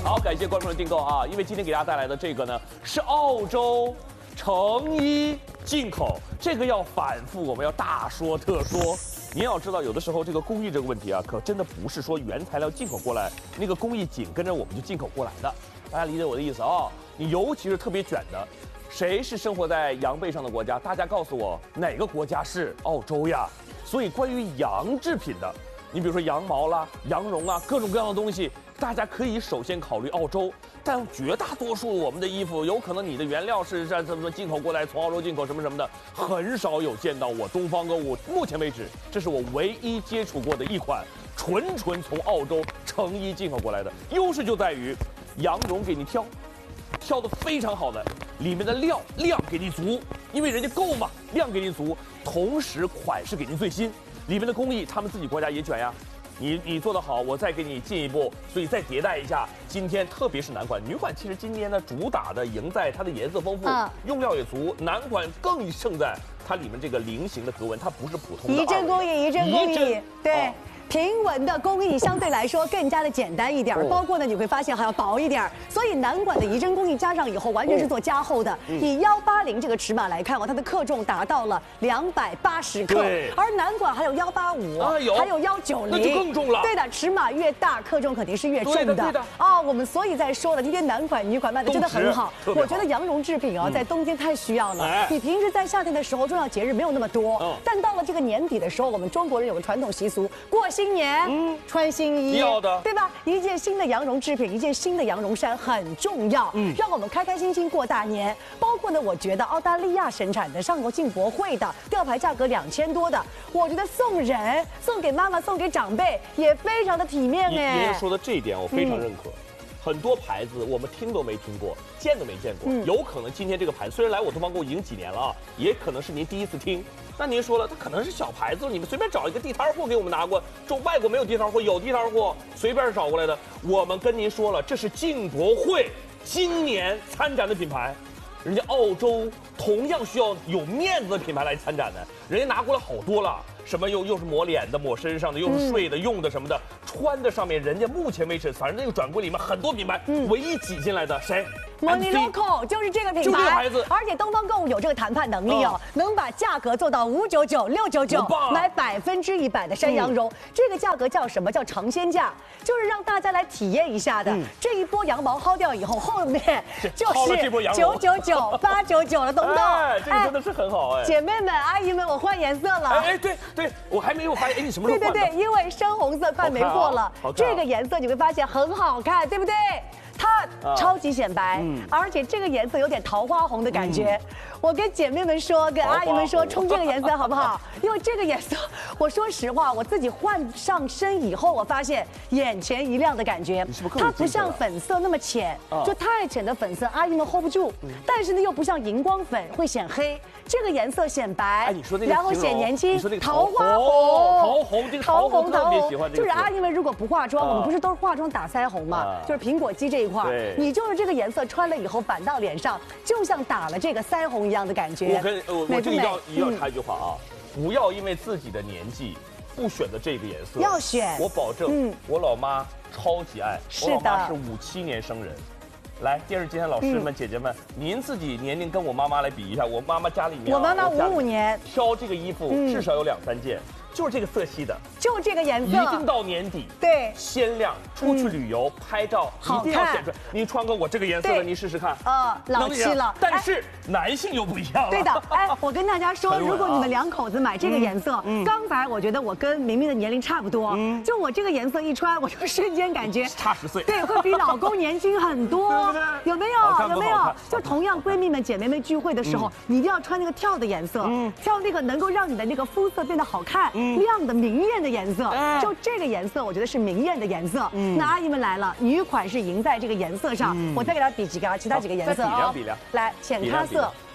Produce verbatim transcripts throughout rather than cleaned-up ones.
好，感谢观众的订购啊！因为今天给大家带来的这个呢是澳洲成衣进口，这个要反复，我们要大说特说。您要知道，有的时候这个工艺这个问题啊，可真的不是说原材料进口过来，那个工艺紧跟着我们就进口过来的。大家理解我的意思啊？你尤其是特别卷的，谁是生活在羊背上的国家？大家告诉我哪个国家是澳洲呀？所以关于羊制品的，你比如说羊毛啦、羊绒啊，各种各样的东西，大家可以首先考虑澳洲。但绝大多数我们的衣服，有可能你的原料是在什么进口过来，从澳洲进口什么什么的，很少有见到我东方购物。目前为止，这是我唯一接触过的一款纯纯从澳洲成衣进口过来的。优势就在于羊绒给你挑，挑的非常好的，里面的料量给你足，因为人家够嘛，量给你足，同时款式给您最新，里面的工艺他们自己国家也卷呀。你你做得好，我再给你进一步，所以再迭代一下。今天特别是男款，女款其实今天呢主打的赢在它的颜色丰富，嗯、用料也足，男款更胜在它里面这个菱形的格纹，它不是普通的。 一针工艺，一针工艺，对。哦，平纹的工艺相对来说更加的简单一点，包括呢你会发现还要薄一点，所以男款的仪针工艺加上以后完全是做加厚的。以幺八零这个尺码来看哦，它的克重达到了两百八十克，而男款还有幺八五，还有幺九零， 那就更重了。 对的，尺码越大，克重肯定是越重的。对的啊，我们所以在说了，今天男款、女款卖的真的很好。我觉得羊绒制品啊，在冬天太需要了。你平时在夏天的时候，重要节日没有那么多，但到了这个年底的时候，我们中国人有个传统习俗，过新年，嗯，穿新衣， 要的， 对吧？一件新的羊绒制品，一件新的羊绒衫很重要，嗯，让我们开开心心过大年。包括呢，我觉得澳大利亚生产的上过进博会的，吊牌价格两千多的，我觉得送人、送给妈妈、送给长辈也非常的体面哎。 您说的这一点我非常认可。嗯，很多牌子我们听都没听过，见都没见过，嗯、有可能今天这个牌子虽然来我东方购物已经几年了啊，也可能是您第一次听。那您说了，它可能是小牌子，你们随便找一个地摊货给我们拿过，这外国没有地摊货，有地摊货随便找过来的。我们跟您说了，这是进博会今年参展的品牌，人家澳洲同样需要有面子的品牌来参展的，人家拿过来好多了。什么又又是抹脸的、抹身上的，又是睡的、用的什么的，穿的上面，人家目前为止，反正那个专柜里面很多品牌，嗯、唯一挤进来的谁 ？Money Local 就是这个品牌， 就这个牌子。 而且东方购物有这个谈判能力哦，嗯、能把价格做到五九九、六九九，买百分之一百的山羊绒。嗯、这个价格叫什么？叫尝鲜价，就是让大家来体验一下的。嗯、这一波羊毛薅掉以后，后面就是九九九、八九九了，懂不懂？ 哎，这个真的是很好哎。 姐妹们、阿姨们，我换颜色了。 哎哎，对。对，我还没有发现，哎，你什么时候换的？ 对对对，因为深红色快没货了，啊、这个颜色你会发现很好看，对不对？它超级显白，嗯、而且这个颜色有点桃花红的感觉。嗯、我跟姐妹们说，跟阿姨们说，冲这个颜色好不好？因为这个颜色，我说实话，我自己换上身以后，我发现眼前一亮的感觉。 是不是它不像粉色那么浅，啊、就太浅的粉色，阿姨们 hold 不住。嗯、但是呢，又不像荧光粉会显黑，这个颜色显白， 哎，你说那个然后显年轻。 你说那个桃花红， 桃红，这个桃红特别喜欢这个。 就是阿姨们如果不化妆，我们不是都是化妆打腮红嘛？就是苹果肌这一块，你就是这个颜色穿了以后反到脸上，就像打了这个腮红一样的感觉。 我跟我我这里要要插一句话啊，不要因为自己的年纪不选择这个颜色， 要选。 我保证，我老妈超级爱，我老妈是五七年生人。来，电视机前老师们、姐姐们，您自己年龄跟我妈妈来比一下。我妈妈家里面， 我妈妈五五年， 挑这个衣服至少有两三件，就是这个色系的， 就这个颜色， 一定到年底， 对， 鲜亮，出去旅游拍照一定要显出来。您穿个我这个颜色的，您试试看， 呃，老气了。 但是男性又不一样了。 对的，哎，我跟大家说，如果你们两口子买这个颜色，刚才我觉得我跟明明的年龄差不多，就我这个颜色一穿，我就瞬间感觉差十岁， 对，会比老公年轻很多。有没有？有没有？就同样闺蜜们、姐妹们聚会的时候，你一定要穿那个跳的颜色，跳那个能够让你的那个肤色变得好看、亮的、明艳的颜色。就这个颜色，我觉得是明艳的颜色。那阿姨们来了，女款是赢在这个颜色上。我再给大家比几个其他几个颜色啊，来浅咖色。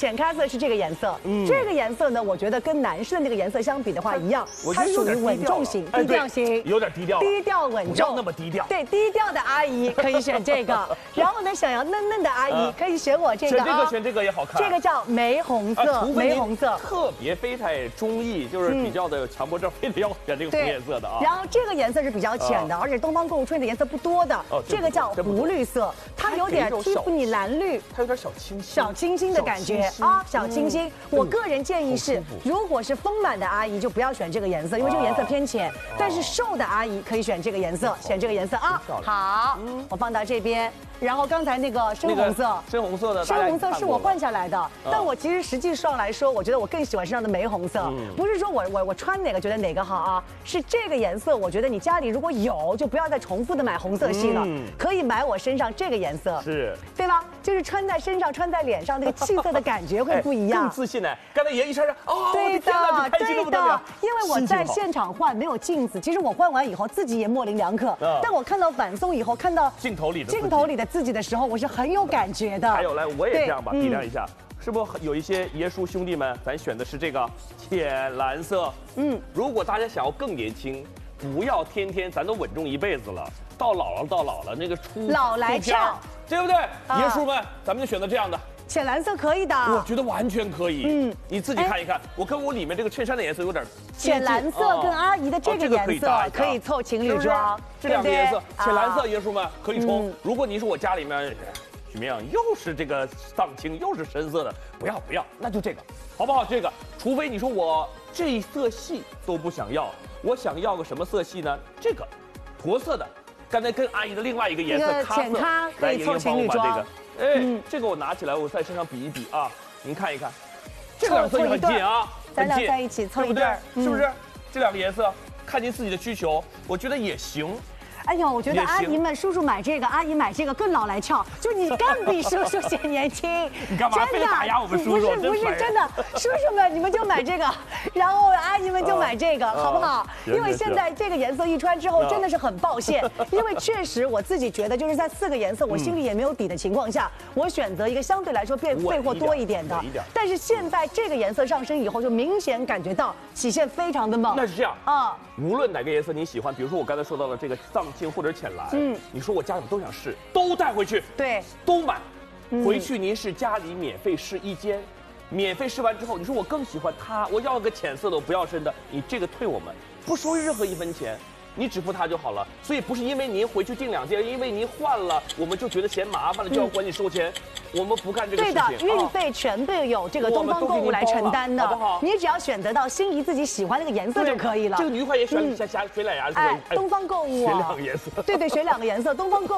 浅咖色是这个颜色，嗯，这个颜色呢，我觉得跟男士的那个颜色相比的话一样，它属于稳重型、低调型， 有点低调， 低调稳重， 不要那么低调。 对，低调的阿姨可以选这个，然后呢，想要嫩嫩的阿姨可以选我这个， 选这个选这个也好看。 这个叫玫红色，玫红色， 特别非太中意，就是比较的有强迫症，非得要选这个红颜色的啊。 然后这个颜色是比较浅的，而且东方购物春的颜色不多的，这个叫湖绿色，它有点蒂芙尼蓝绿， 它有点小清新， 小清新的感觉啊，小清新。我个人建议是，如果是丰满的阿姨就不要选这个颜色，因为这个颜色偏浅。但是瘦的阿姨可以选这个颜色，选这个颜色啊。好，我放到这边。然后刚才那个深红色， 深红色的， 深红色是我换下来的，但我其实实际上来说，我觉得我更喜欢身上的玫红色。不是说我我我穿哪个觉得哪个好啊，是这个颜色，我觉得你家里如果有，就不要再重复的买红色系了，可以买我身上这个颜色， 是， 对吧？就是穿在身上、穿在脸上，那个气色的感觉会不一样， 更自信呢。刚才爷一穿上，哦， 对的，对的，因为我在现场换没有镜子，其实我换完以后自己也模棱两可，但我看到反送以后，看到镜头里的镜头里的自己的时候，我是很有感觉的。 还有来，我也这样吧，比量一下。是不是有一些爷叔兄弟们，咱选的是这个浅蓝色？嗯，如果大家想要更年轻，不要天天咱都稳重一辈子了，到老了到老了那个出老来俏， 对不对？爷叔们，咱们就选择这样的。 浅蓝色可以的， 我觉得完全可以。嗯，你自己看一看，我跟我里面这个衬衫的颜色有点。 浅蓝色跟阿姨的这个颜色可以凑情侣装， 这两个颜色，浅蓝色爷叔们可以冲。如果你是我家里面。许明阳又是这个藏青，又是深色的，不要不要，那就这个，好不好？这个，除非你说我这色系都不想要，我想要个什么色系呢？这个，驼色的，刚才跟阿姨的另外一个颜色咖色， 可以凑情侣装。 这个，哎，这个我拿起来，我在身上比一比啊，您看一看，这两个色很近啊， 咱俩在一起凑一对， 是不是？这两个颜色，看您自己的需求，我觉得也行。 哎呦，我觉得阿姨们、叔叔买这个，阿姨买这个更老来俏，就你更比叔叔显年轻。 你干嘛非得打压我们叔叔？ 不是不是真的，叔叔们你们就买这个，然后阿姨们就买这个，好不好？因为现在这个颜色一穿之后真的是很爆线，因为确实我自己觉得就是在四个颜色我心里也没有底的情况下，我选择一个相对来说变备货多一点的。但是现在这个颜色上身以后，就明显感觉到体现非常的猛。 那是这样啊，无论哪个颜色你喜欢，比如说我刚才说到的这个藏青或者浅蓝，嗯，你说我家里都想试，都带回去， 对， 都买，回去您是家里免费试一间，免费试完之后，你说我更喜欢它，我要个浅色的，我不要深的，你这个退我们，不收任何一分钱。你只付它就好了，所以不是因为您回去订两件，因为您换了，我们就觉得嫌麻烦了，就要管你收钱。我们不干这个事情。 对的，运费全部有这个东方购物来承担的， 好不好？ 你只要选择到心仪自己喜欢那个颜色就可以了。 这个女款也选选选选两牙， 哎，东方购物选两个颜色。 对对，选两个颜色，东方购。